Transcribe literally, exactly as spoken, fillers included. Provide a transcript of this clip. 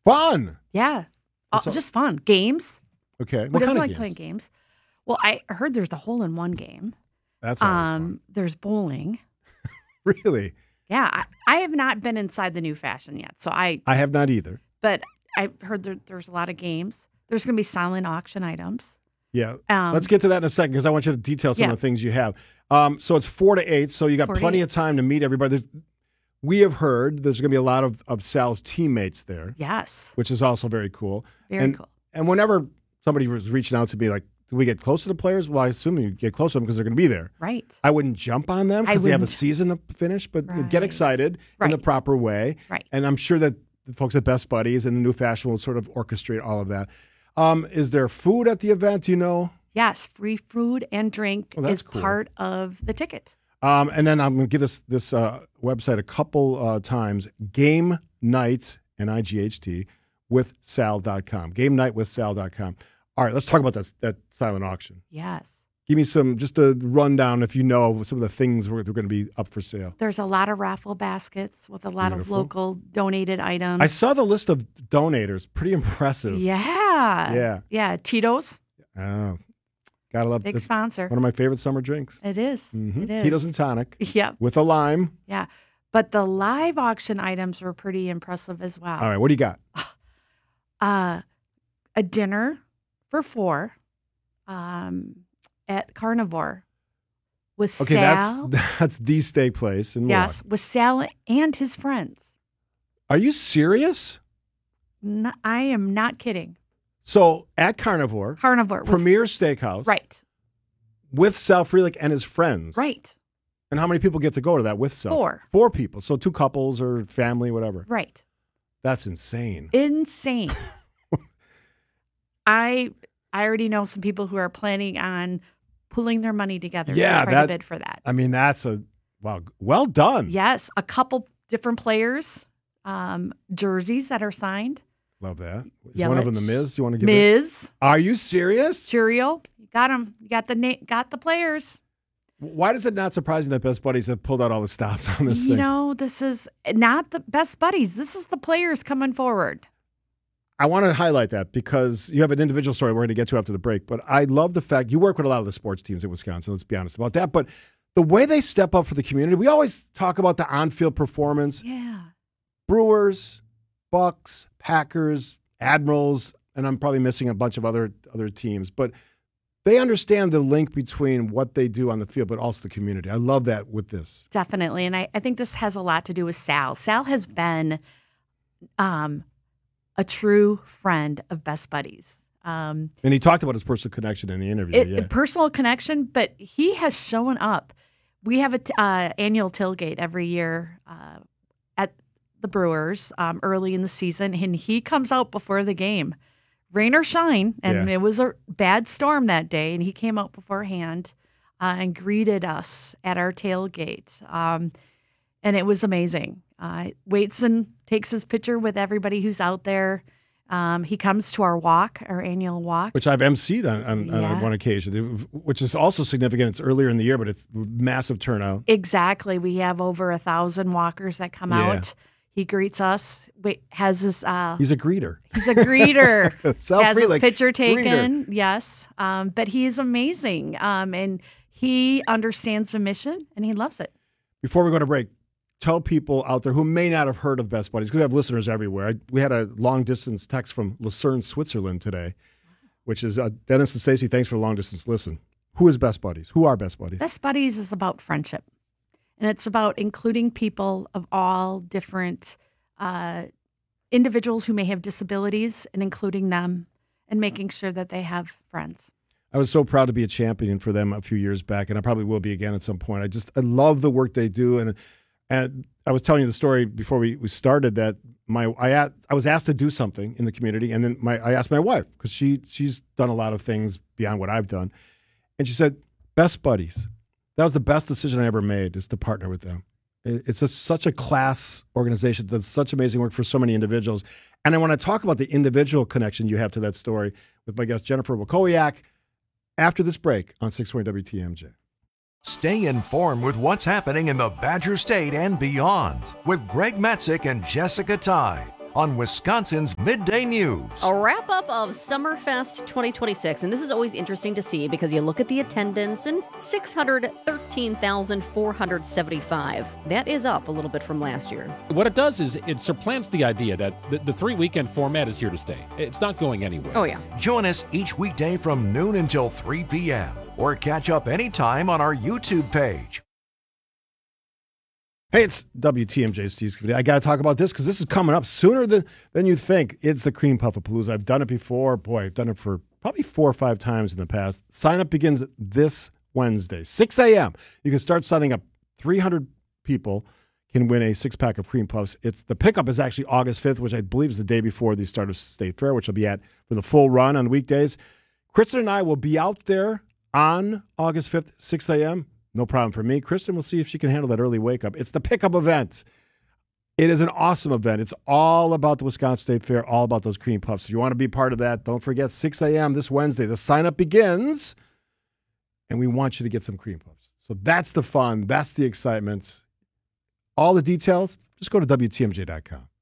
Fun. Yeah. Uh, just fun. Games. Okay. Who What doesn't kind of like games? playing games? Well, I heard there's a hole-in-one game. That's always Um, There's bowling. fun. Really? Yeah. I, I have not been inside the new fashion yet, so I. I have not either. But I heard there, there's a lot of games. There's going to be silent auction items. Yeah. Um, Let's get to that in a second because I want you to detail some yeah. of the things you have. Um, so it's four to eight, so you got Four to plenty eight. of time to meet everybody. There's, we have heard there's going to be a lot of, of Sal's teammates there, Yes. which is also very cool. Very and, cool. And whenever somebody was reaching out to me like, do we get close to the players? Well, I assume you get close to them because they're going to be there. Right. I wouldn't jump on them I because they have a wouldn't. season to finish, but Right. get excited in the Right. proper way. Right. And I'm sure that the folks at Best Buddies and the New Fashion will sort of orchestrate all of that. Um, is there food at the event? Do you know? Yes. Free food and drink Oh, that's is cool. part of the ticket. Um, and then I'm going to give this this uh, website a couple uh, times. Game Night, N I G H T, with sal dot com. Game Night with sal dot com. All right, let's talk about that, that silent auction. Yes. Give me some, just a rundown if you know some of the things that are going to be up for sale. There's a lot of raffle baskets with a lot Beautiful. of local donated items. I saw the list of donators. Pretty impressive. Yeah. Yeah. Yeah. Tito's, Oh, gotta love big that's sponsor. one of my favorite summer drinks. It is. Mhm. It is. Tito's and tonic Yeah. with a lime. Yeah. But the live auction items were pretty impressive as well. All right, what do you got? Uh, a dinner for four um, at Carnivore with Okay, Sal. that's that's the steak place in yes, Milwaukee. with Sal and his friends. Are you serious? No, I am not kidding. So at Carnivore, Carnivore. with- Premier Steakhouse, right. with Sal Freelick and his friends. Right. And how many people get to go to that with Sal? Four. Four people. So two couples or family, whatever. Right. That's insane. Insane. I I already know some people who are planning on pulling their money together Yeah, to try that- to bid for that. I mean, that's a wow. Well done. Yes, a couple different players, um, jerseys that are signed. Love that. Is one of them the Yelich. Miz? Do you want to give it? Miz, Are you serious? Churio, you got them. You got the na- got the players. Why does it not surprise me that Best Buddies have pulled out all the stops on this you thing? know, this is not the best buddies. This is the players coming forward. I want to highlight that because you have an individual story we're going to get to after the break, but I love the fact you work with a lot of the sports teams in Wisconsin. Let's be honest about that. But the way they step up for the community, we always talk about the on-field performance. Yeah. Brewers, Bucks, Packers, Admirals, and I'm probably missing a bunch of other other teams, but they understand the link between what they do on the field, but also the community. I love that with this. Definitely. And I, I think this has a lot to do with Sal. Sal has been um, a true friend of Best Buddies. Um, And he talked about his personal connection in the interview. it, yeah. a personal connection, but he has shown up. We have an t- uh, annual tailgate every year uh, at the Brewers um, early in the season, and he comes out before the game, rain or shine, and Yeah. it was a bad storm that day, and he came out beforehand uh, and greeted us at our tailgate, um, and it was amazing. Uh, waits and takes his picture with everybody who's out there. Um, he comes to our walk, our annual walk. Which I've emceed on, on, Yeah. on one occasion, which is also significant. It's earlier in the year, but it's massive turnout. Exactly. We have over a thousand walkers that come Yeah. out. He greets us. Wait, has his uh, He's a greeter. he's a greeter. Self has his like, picture greeter. taken. Yes, um, but he is amazing, um, and he understands the mission and he loves it. Before we go to break, tell people out there who may not have heard of Best Buddies, because we have listeners everywhere. I, we had a long distance text from Lucerne, Switzerland today, which is uh, Dennis and Stacy. Thanks for a long distance listen. Who is Best Buddies? Who are Best Buddies? Best Buddies is about friendship, and it's about including people of all different uh, individuals who may have disabilities and including them and making sure that they have friends. I was so proud to be a champion for them a few years back, and I probably will be again at some point. I just I love the work they do, and and I was telling you the story before we, we started that my I a- I was asked to do something in the community, and then my I asked my wife because she she's done a lot of things beyond what I've done, and she said, "Best Buddies." That was the best decision I ever made, is to partner with them. It- It's just such a class organization that does such amazing work for so many individuals. And I want to talk about the individual connection you have to that story with my guest Jennifer Wakowiak after this break on six twenty W T M J. Stay informed with what's happening in the Badger State and beyond with Greg Metzik and Jessica Ty on Wisconsin's Midday News. A wrap-up of Summerfest twenty twenty-six, and this is always interesting to see because you look at the attendance and six hundred thirteen thousand four hundred seventy-five. That is up a little bit from last year. What it does is it supplants the idea that the, the three-weekend format is here to stay. It's not going anywhere. Oh, yeah. Join us each weekday from noon until three p.m. or catch up anytime on our YouTube page. Hey, it's W T M J Steve Scavidi. I got to talk about this because this is coming up sooner than, than you think. It's the Cream Puffapalooza. I've done it before. Boy, I've done it for probably four or five times in the past. Sign up begins this Wednesday, six a.m. You can start signing up. three hundred people can win a six-pack of Cream Puffs. It's the pickup is actually August fifth, which I believe is the day before the start of State Fair, which will be at for the full run on weekdays. Kristen and I will be out there on August fifth, six a.m. No problem for me. Kristen will see if she can handle that early wake-up. It's the pickup event. It is an awesome event. It's all about the Wisconsin State Fair, all about those Cream Puffs. If you want to be part of that, don't forget six a.m. this Wednesday. The sign-up begins, and we want you to get some Cream Puffs. So that's the fun. That's the excitement. All the details, just go to W T M J dot com.